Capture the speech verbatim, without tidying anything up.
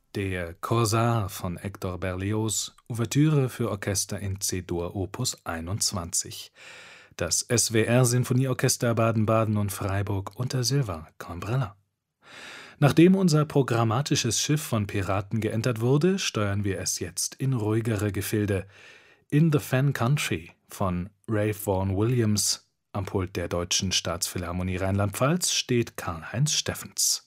Der Corsair von Hector Berlioz, Ouvertüre für Orchester in C-Dur Opus einundzwanzig. Das S W R-Sinfonieorchester Baden-Baden und Freiburg unter Sylvain Cambrella. Nachdem unser programmatisches Schiff von Piraten geentert wurde, steuern wir es jetzt in ruhigere Gefilde. In the Fen Country von Ralph Vaughan Williams. Am Pult der Deutschen Staatsphilharmonie Rheinland-Pfalz steht Karl-Heinz Steffens.